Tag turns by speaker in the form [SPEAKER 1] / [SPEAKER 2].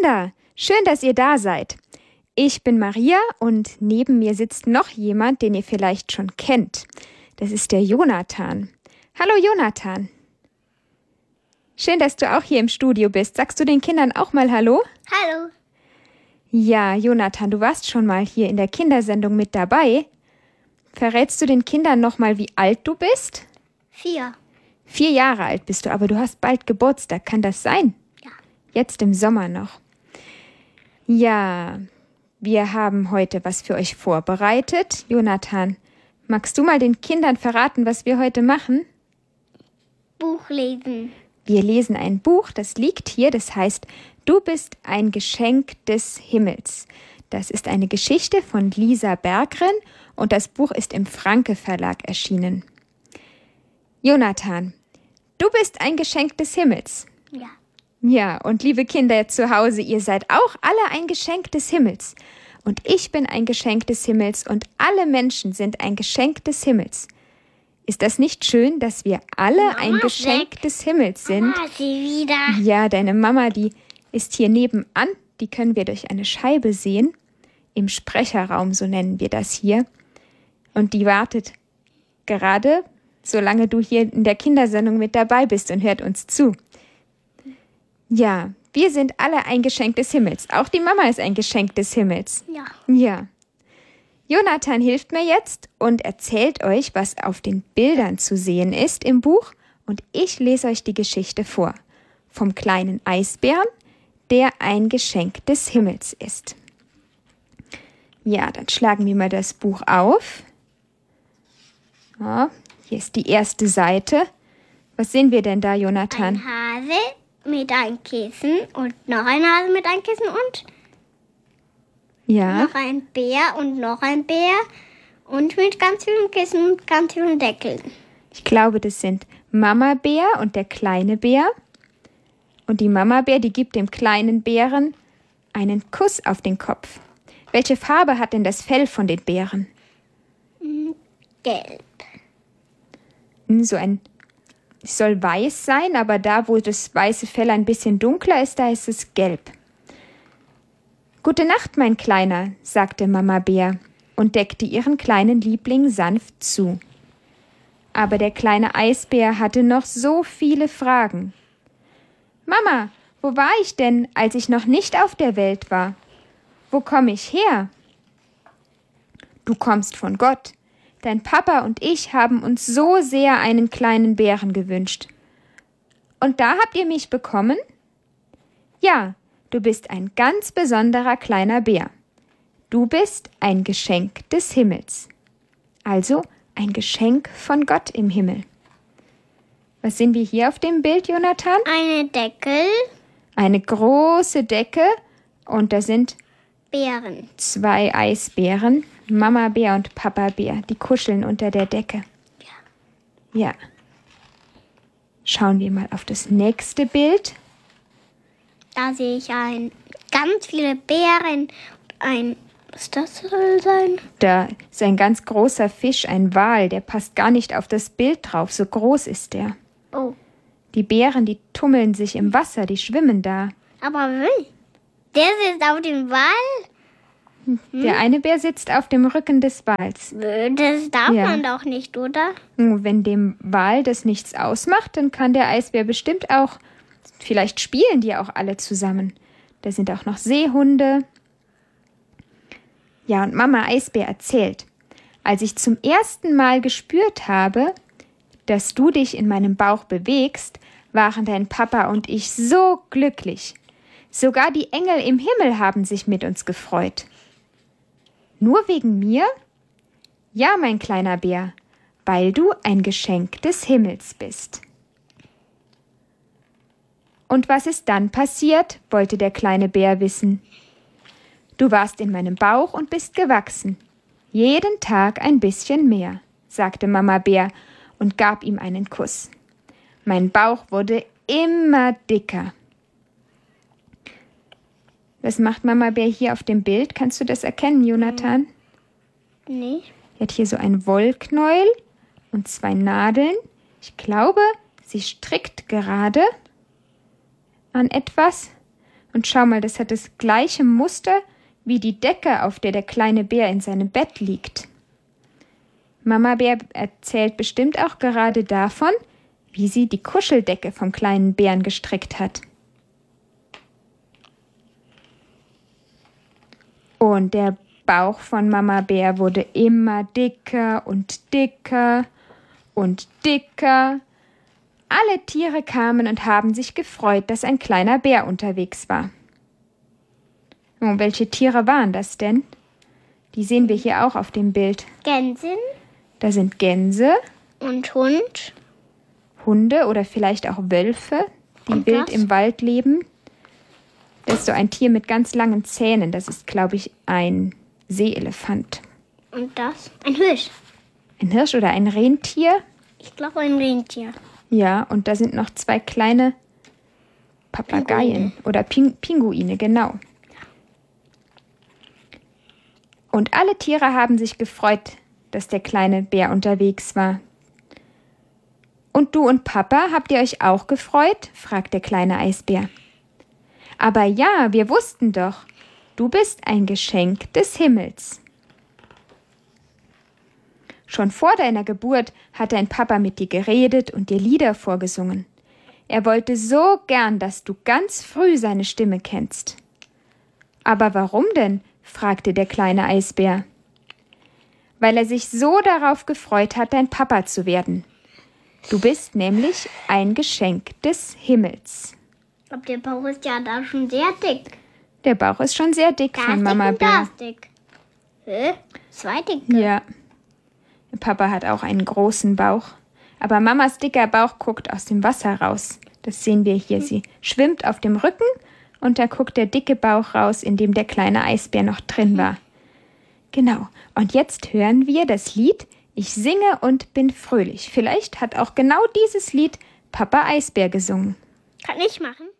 [SPEAKER 1] Kinder, schön, dass ihr da seid. Ich bin Maria und neben mir sitzt noch jemand, den ihr vielleicht schon kennt. Das ist der Jonathan. Hallo Jonathan. Schön, dass du auch hier im Studio bist. Sagst du den Kindern auch mal Hallo?
[SPEAKER 2] Hallo.
[SPEAKER 1] Ja, Jonathan, du warst schon mal hier in der Kindersendung mit dabei. Verrätst du den Kindern noch mal, wie alt du bist?
[SPEAKER 2] 4.
[SPEAKER 1] 4 Jahre alt bist du, aber du hast bald Geburtstag. Kann das sein?
[SPEAKER 2] Ja.
[SPEAKER 1] Jetzt im Sommer noch. Ja, wir haben heute was für euch vorbereitet. Jonathan, magst du mal den Kindern verraten, was wir heute machen?
[SPEAKER 2] Buch lesen.
[SPEAKER 1] Wir lesen ein Buch, das liegt hier, das heißt, Du bist ein Geschenk des Himmels. Das ist eine Geschichte von Lisa Berggren und das Buch ist im Franke Verlag erschienen. Jonathan, du bist ein Geschenk des Himmels.
[SPEAKER 2] Ja.
[SPEAKER 1] Ja, und liebe Kinder zu Hause, ihr seid auch alle ein Geschenk des Himmels. Und ich bin ein Geschenk des Himmels und alle Menschen sind ein Geschenk des Himmels. Ist das nicht schön, dass wir alle
[SPEAKER 2] Mama
[SPEAKER 1] ein Geschenk des Himmels sind?
[SPEAKER 2] Mama, sie wieder.
[SPEAKER 1] Ja, deine Mama, die ist hier nebenan. Die können wir durch eine Scheibe sehen. Im Sprecherraum, so nennen wir das hier. Und die wartet gerade, solange du hier in der Kindersendung mit dabei bist und hört uns zu. Ja, wir sind alle ein Geschenk des Himmels. Auch die Mama ist ein Geschenk des Himmels.
[SPEAKER 2] Ja.
[SPEAKER 1] Ja. Jonathan hilft mir jetzt und erzählt euch, was auf den Bildern zu sehen ist im Buch. Und ich lese euch die Geschichte vor. Vom kleinen Eisbären, der ein Geschenk des Himmels ist. Ja, dann schlagen wir mal das Buch auf. Ja, hier ist die erste Seite. Was sehen wir denn da, Jonathan?
[SPEAKER 2] Ein Hase mit einem Kissen und noch ein Hase mit einem Kissen und
[SPEAKER 1] Ja,
[SPEAKER 2] noch ein Bär und noch ein Bär und mit ganz vielen Kissen und ganz vielen Deckeln.
[SPEAKER 1] ich glaube, das sind Mama Bär und der kleine Bär. Und die Mama Bär, die gibt dem kleinen Bären einen Kuss auf den Kopf. Welche Farbe hat denn das Fell von den Bären?
[SPEAKER 2] Gelb.
[SPEAKER 1] Es soll weiß sein, aber da, wo das weiße Fell ein bisschen dunkler ist, da ist es gelb. Gute Nacht, mein Kleiner, sagte Mama Bär und deckte ihren kleinen Liebling sanft zu. Aber der kleine Eisbär hatte noch so viele Fragen. Mama, wo war ich denn, als ich noch nicht auf der Welt war? Wo komme ich her? Du kommst von Gott. Dein Papa und ich haben uns so sehr einen kleinen Bären gewünscht. Und da habt ihr mich bekommen? Ja, du bist ein ganz besonderer kleiner Bär. Du bist ein Geschenk des Himmels. Also ein Geschenk von Gott im Himmel. Was sehen wir hier auf dem Bild, Jonathan?
[SPEAKER 2] Eine Deckel.
[SPEAKER 1] Eine große Decke und da sind
[SPEAKER 2] Bären.
[SPEAKER 1] 2 Eisbären, Mama Bär und Papa Bär, die kuscheln unter der Decke. Ja. Schauen wir mal auf das nächste Bild.
[SPEAKER 2] Da sehe ich ganz viele Bären. Was das soll sein?
[SPEAKER 1] Da ist ein ganz großer Fisch, ein Wal, der passt gar nicht auf das Bild drauf, so groß ist der.
[SPEAKER 2] Oh,
[SPEAKER 1] Die Bären, die tummeln sich im Wasser, die schwimmen da.
[SPEAKER 2] aber wie? Der sitzt auf dem Wal?
[SPEAKER 1] Der eine Bär sitzt auf dem Rücken des Wals.
[SPEAKER 2] Das darf
[SPEAKER 1] Ja.
[SPEAKER 2] man doch nicht, oder?
[SPEAKER 1] Wenn dem Wal das nichts ausmacht, dann kann der Eisbär bestimmt auch, vielleicht spielen die auch alle zusammen. Da sind auch noch Seehunde. Ja, und Mama Eisbär erzählt, als ich zum ersten Mal gespürt habe, dass du dich in meinem Bauch bewegst, waren dein Papa und ich so glücklich. Sogar die Engel im Himmel haben sich mit uns gefreut. Nur wegen mir? Ja, mein kleiner Bär, weil du ein Geschenk des Himmels bist. Und was ist dann passiert, wollte der kleine Bär wissen. Du warst in meinem Bauch und bist gewachsen. Jeden Tag ein bisschen mehr, sagte Mama Bär und gab ihm einen Kuss. Mein Bauch wurde immer dicker. Was macht Mama Bär hier auf dem Bild? Kannst du das erkennen, Jonathan?
[SPEAKER 2] Nee.
[SPEAKER 1] Sie hat hier so ein Wollknäuel und 2 Nadeln. Ich glaube, sie strickt gerade an etwas. Und schau mal, das hat das gleiche Muster wie die Decke, auf der der kleine Bär in seinem Bett liegt. Mama Bär erzählt bestimmt auch gerade davon, wie sie die Kuscheldecke vom kleinen Bären gestrickt hat. Und der Bauch von Mama Bär wurde immer dicker und dicker und dicker. Alle Tiere kamen und haben sich gefreut, dass ein kleiner Bär unterwegs war. Und welche Tiere waren das denn? Die sehen wir hier auch auf dem Bild.
[SPEAKER 2] Gänsin.
[SPEAKER 1] Da sind Gänse.
[SPEAKER 2] Und Hund.
[SPEAKER 1] Hunde oder vielleicht auch Wölfe, die
[SPEAKER 2] Und
[SPEAKER 1] wild
[SPEAKER 2] das?
[SPEAKER 1] im Wald leben. Das ist so ein Tier mit ganz langen Zähnen. Das ist, glaube ich, ein Seeelefant.
[SPEAKER 2] Und das? Ein Hirsch.
[SPEAKER 1] Ein Hirsch oder ein Rentier?
[SPEAKER 2] Ich glaube ein Rentier.
[SPEAKER 1] Ja, und da sind noch 2 kleine Papageien oder Pinguine, genau. Und alle Tiere haben sich gefreut, dass der kleine Bär unterwegs war. Und du und Papa, habt ihr euch auch gefreut? Fragt der kleine Eisbär. Aber ja, wir wussten doch, du bist ein Geschenk des Himmels. Schon vor deiner Geburt hat dein Papa mit dir geredet und dir Lieder vorgesungen. Er wollte so gern, dass du ganz früh seine Stimme kennst. Aber warum denn? Fragte der kleine Eisbär. Weil er sich so darauf gefreut hat, dein Papa zu werden. Du bist nämlich ein Geschenk des Himmels.
[SPEAKER 2] Ich glaube, der Bauch ist ja da schon sehr dick.
[SPEAKER 1] Der Bauch ist schon sehr dick
[SPEAKER 2] Da
[SPEAKER 1] von
[SPEAKER 2] ist
[SPEAKER 1] Mama
[SPEAKER 2] dick und da
[SPEAKER 1] Bär.
[SPEAKER 2] ist dick. Hä? 2 dicke.
[SPEAKER 1] Ja. Papa hat auch einen großen Bauch. Aber Mamas dicker Bauch guckt aus dem Wasser raus. Das sehen wir hier. Sie schwimmt auf dem Rücken und da guckt der dicke Bauch raus, in dem der kleine Eisbär noch drin war. Genau. Und jetzt hören wir das Lied Ich singe und bin fröhlich. Vielleicht hat auch genau dieses Lied Papa Eisbär gesungen.
[SPEAKER 2] Kann ich machen?